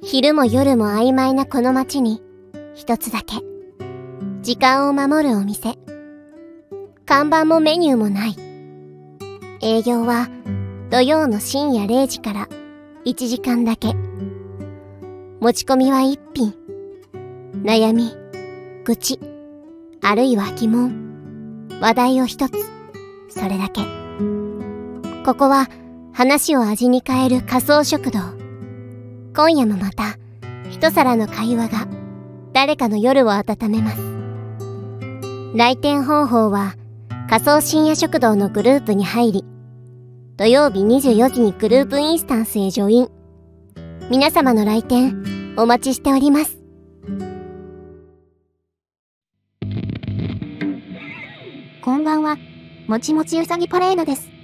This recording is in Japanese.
昼も夜も曖昧なこの街に一つだけ時間を守るお店。看板もメニューもない。営業は土曜の深夜0時から1時間だけ。持ち込みは1品。悩み、愚痴、あるいは疑問、話題を一つ。それだけ。ここは話を味に変える仮想食堂。今夜もまた一皿の会話が誰かの夜を温めます。来店方法は仮想深夜食堂のグループに入り、土曜日24時にグループインスタンスへジョイン。皆様の来店お待ちしております。 こんばんは。もちもちうさぎパレードです。